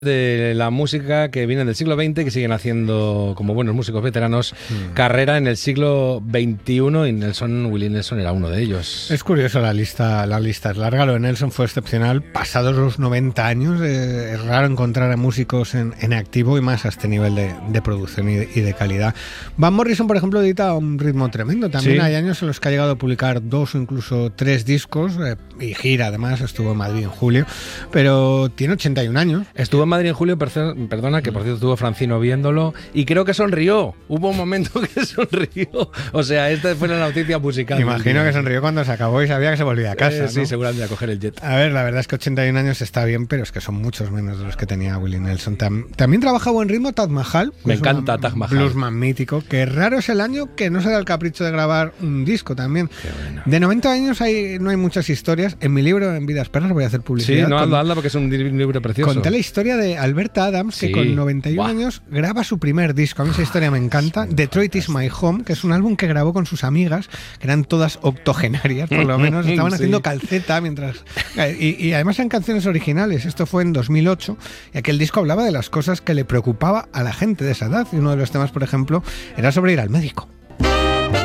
de la música que viene del siglo XX, que siguen haciendo, como buenos músicos veteranos, carrera en el siglo XXI, y Willie Nelson era uno de ellos. Es curioso, la lista es larga. Lo de Nelson fue excepcional. Pasados los 90 años, es raro encontrar a músicos en activo y más a este nivel de producción y de calidad. Van Morrison, por ejemplo, edita un ritmo tremendo. También hay años en los que ha llegado a publicar 2 o incluso 3 discos, y gira, además. Estuvo en Madrid en julio, pero tiene 81 años. Estuvo en Madrid en julio, perdona, que por cierto estuvo Francino viéndolo, y creo que sonrió. Hubo un momento que sonrió. O sea, esta fue la noticia musical. Me imagino que sonrió cuando se acabó y sabía que se volvía a casa, sí, ¿no? seguramente a coger el jet. A ver, la verdad es que 81 años está bien, pero es que son muchos menos de los que tenía Willie Nelson. También trabaja a buen ritmo Taj Mahal. Me encanta Taj Mahal. Bluesman mítico, que raro es el año que no se da el capricho de grabar un disco también. Qué bueno. De 90 años no hay muchas historias. En mi libro, En Vidas Perras, voy a hacer publicidad. Sí, no, anda, porque es un libro precioso. Conté la historia de Alberta Adams, que con 91 años graba su primer disco. A mí esa historia me encanta. Detroit is My Home, que es un álbum que grabó con sus amigas, que eran todas octogenarias, por lo menos. Estaban haciendo calceta mientras... Y además eran canciones originales. Esto fue en 2008, y aquel disco hablaba de las cosas que le preocupaba a la gente de esa edad. Y uno de los temas, por ejemplo, era sobre ir al médico.